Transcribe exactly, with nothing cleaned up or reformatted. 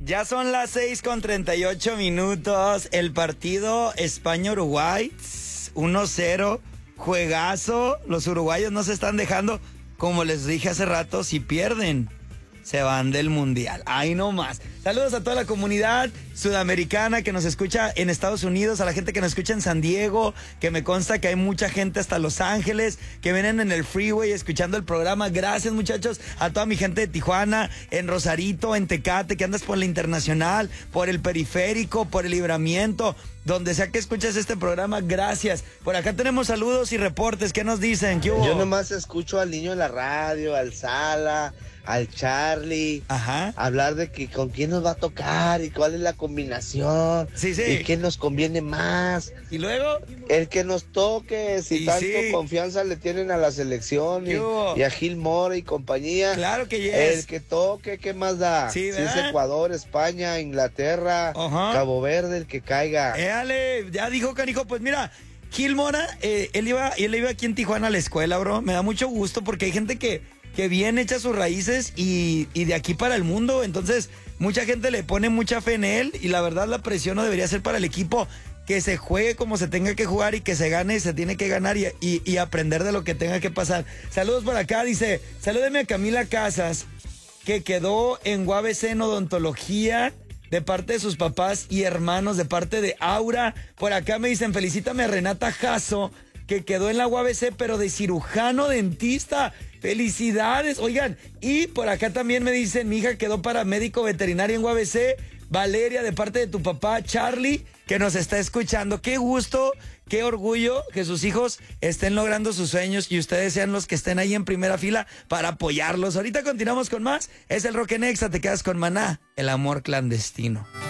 Ya son las seis con treinta y ocho minutos. El partido España-Uruguay, uno cero. Juegazo. Los uruguayos no se están dejando. Como les dije hace rato, si pierden, se van del mundial. Ahí no más. Saludos a toda la comunidad sudamericana que nos escucha en Estados Unidos, a la gente que nos escucha en San Diego, que me consta que hay mucha gente hasta Los Ángeles, que vienen en el freeway escuchando el programa. Gracias, muchachos, a toda mi gente de Tijuana, en Rosarito, en Tecate, que andas por la Internacional, por el Periférico, por el Libramiento, donde sea que escuches este programa. Gracias. Por acá tenemos saludos y reportes. ¿Qué nos dicen? ¿Qué hubo? Yo nomás escucho al niño en la radio, al Sala, al Charlie, Ajá. hablar de que con quién nos va a tocar y cuál es la combinación. Sí, sí. Y quién nos conviene más. Y luego, El que nos toque, si Y tanto sí. confianza le tienen a la selección y, ¿Qué hubo? y a Gil Mora y compañía. claro que yes. El que toque, ¿qué más da? Sí, si es ¿verdad? Ecuador, España, Inglaterra, Ajá. Cabo Verde, el que caiga. Éale, ya dijo Canijo, pues mira, Gil Mora, eh, él iba, él iba aquí en Tijuana a la escuela, bro. Me da mucho gusto porque hay gente que, que bien echa sus raíces y, y de aquí para el mundo. Entonces, mucha gente le pone mucha fe en él y la verdad la presión no debería ser para el equipo. Que se juegue como se tenga que jugar y que se gane, se tiene que ganar y, y, y aprender de lo que tenga que pasar. Saludos por acá, dice, salúdeme a Camila Casas, que quedó en U A B C en odontología, de parte de sus papás y hermanos, de parte de Aura. Por acá me dicen, felicítame a Renata Jasso, que quedó en la U A B C, pero de cirujano dentista. ¡Felicidades! Oigan, y por acá también me dicen, mi hija quedó para médico veterinario en U A B C. Valeria, de parte de tu papá, Charlie, que nos está escuchando. Qué gusto, qué orgullo que sus hijos estén logrando sus sueños y ustedes sean los que estén ahí en primera fila para apoyarlos. Ahorita continuamos con más. Es el Rock en Exa, te quedas con Maná, el amor clandestino.